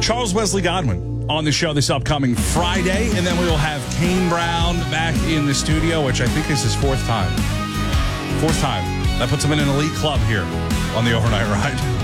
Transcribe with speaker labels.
Speaker 1: Charles Wesley Godwin on the show this upcoming Friday, and then we will have Kane Brown back in the studio, which I think is his fourth time. That puts him in an elite club here on the Overnight Ride.